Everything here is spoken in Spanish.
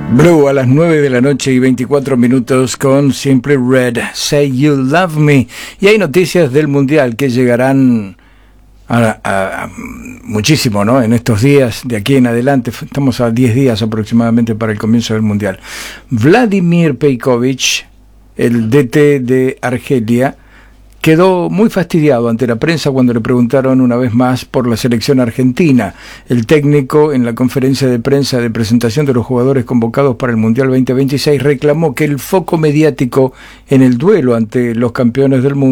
Blue a las 9 de la noche y 24 minutos con Simply Red, Say You Love Me. Y hay noticias del Mundial que llegarán a muchísimo, ¿no? En estos días, de aquí en adelante, estamos a 10 días aproximadamente para el comienzo del Mundial. Vladimir Pejković, el DT de Argelia, quedó muy fastidiado ante la prensa cuando le preguntaron una vez más por la selección argentina. El técnico, en la conferencia de prensa de presentación de los jugadores convocados para el Mundial 2026, reclamó que el foco mediático en el duelo ante los campeones del mundo